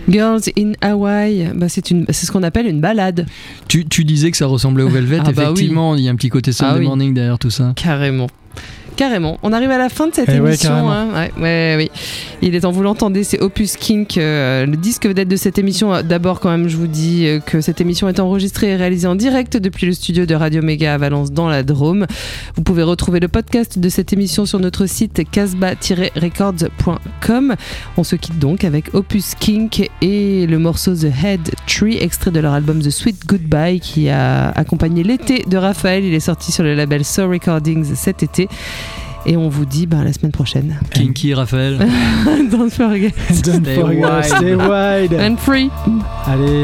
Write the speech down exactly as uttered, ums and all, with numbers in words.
Girls in Hawaii, bah c'est, une, c'est ce qu'on appelle une balade. Tu, tu disais que ça ressemblait au Velvet, ah effectivement, bah oui. Il y a un petit côté Sunday ah oui. Morning derrière tout ça. Carrément. Carrément. On arrive à la fin de cette eh émission. Ouais, hein. ouais, ouais, oui. Il est temps, vous l'entendez, c'est Opus Kink, euh, le disque vedette de cette émission. D'abord, quand même, je vous dis euh, que cette émission est enregistrée et réalisée en direct depuis le studio de Radio Méga à Valence dans la Drôme. Vous pouvez retrouver le podcast de cette émission sur notre site casbah tiret records point com. On se quitte donc avec Opus Kink et le morceau The Head Tree, extrait de leur album The Sweet Goodbye qui a accompagné l'été de Raphaël. Il est sorti sur le label Soul Recordings cet été. Et on vous dit bah, la semaine prochaine. Kinky, Raphaël. Don't forget. Don't forget. Stay wide. And free. Allez.